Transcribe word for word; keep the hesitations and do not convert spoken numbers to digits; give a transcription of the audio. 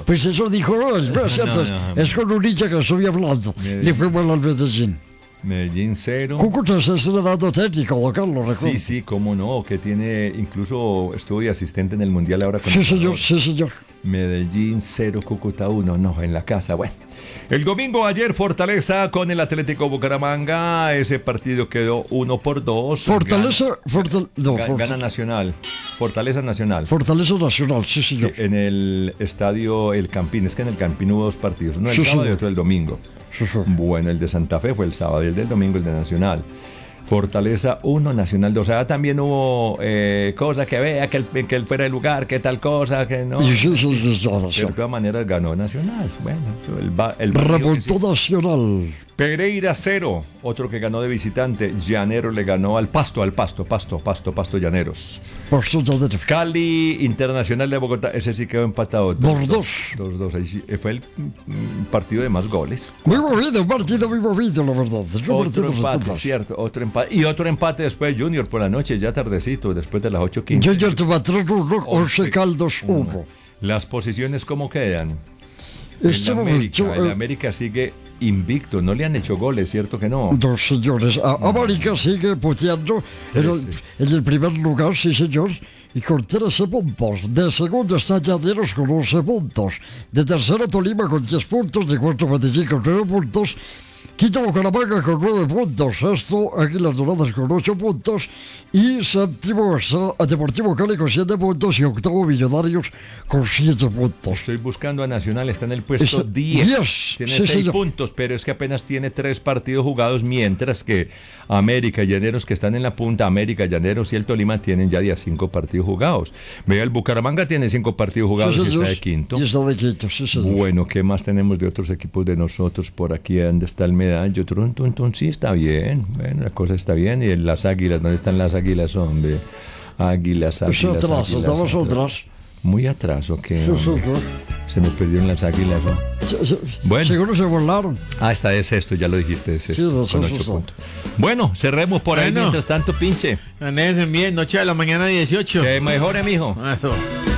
Pues eso dijo él, ¿no es cierto? No, no. Es con un hincha que estoy hablando. Medellín. Le fue mal al Medellín. Medellín cero. Cúcuta se está dando técnico, don Carlos, recuerdo. Sí, sí, cómo no, que tiene, incluso estuvo de asistente en el Mundial ahora con Sí, el señor, Ecuador. sí, señor. Medellín cero, Cúcuta uno, no, en la casa, bueno. El domingo ayer Fortaleza con el Atlético Bucaramanga, ese partido quedó uno por dos. Fortaleza, Fortal, no, Gana, Fortal- gana Nacional, Fortaleza Nacional. Fortaleza Nacional, sí, Sí, señor. en el estadio El Campín, es que en el Campín hubo dos partidos, uno el Sí, sábado y señor. otro el domingo. Sí, sí. Bueno, el de Santa Fe fue el sábado y el del domingo el de Nacional. Fortaleza uno, Nacional dos. O sea, también hubo eh, cosas que vea, que el, que el fuera de lugar, que tal cosa, que no. Y sí, sí, sí, sí, sí. Pero de todas maneras ganó Nacional. Bueno, el, ba- el barrio que sí. Remontó Nacional. Pereira cero, otro que ganó de visitante. Llanero le ganó al Pasto, al Pasto, Pasto, Pasto, Pasto Llaneros. Por su derecho. Cali Internacional de Bogotá, ese sí quedó empatado. Por dos. Dos, dos, ahí sí, fue el mm, partido de más goles. Muy movido, un partido muy movido, la verdad. Es un Otro partido de empate, resultados. cierto, otro empate. Y otro empate después, Junior, por la noche, ya tardecito, después de las ocho quince. Junior toma tres uno, Once Caldos uno. Las posiciones, ¿cómo quedan? Este el momento, América, el eh, América sigue invicto, no le han hecho goles, ¿cierto que no? dos señores. A- América sigue puteando en el, Trece. en el primer lugar, sí señor, y con trece puntos. De segundo está Llaneros con once puntos. De tercero Tolima con diez puntos. De cuarto Medellín con nueve puntos. Quinto Bucaramanga con nueve puntos. Sexto Águilas Doradas con ocho puntos. Y séptimo está Deportivo Cali con siete puntos. Y octavo Millonarios con siete puntos. Estoy buscando a Nacional, está en el puesto Está- diez. diez, Tiene sí, seis señor. puntos, pero es que apenas tiene tres partidos jugados, mientras que América y Llaneros, que están en la punta, América, Llaneros y el Tolima tienen ya día cinco partidos jugados. Vea, el Bucaramanga tiene cinco partidos jugados Sí, y señor. está de quinto. Y está de quinto, sí, señor. Bueno, ¿qué más tenemos de otros equipos de nosotros por aquí? ¿Dónde está el medallo? Tun, tun, tun, sí, está bien. Bueno, la cosa está bien. ¿Y en las águilas? ¿Dónde están las águilas, hombre? Águilas, Pues águilas, atrás, águilas, estamos águilas. atrás. Muy atrás, ¿o qué? Sí, sí, hombre? sí. Se me perdieron las águilas, ¿no? Se- se- Bueno. Seguro se volaron. Ah, esta es esto, ya lo dijiste, es Sí, esto, no, con sí, sí, ocho sí. puntos. Bueno, cerremos por ahí Bueno. mientras tanto, pinche. Anesen bien, noche de la mañana dieciocho. Que mejore, mijo. Eso.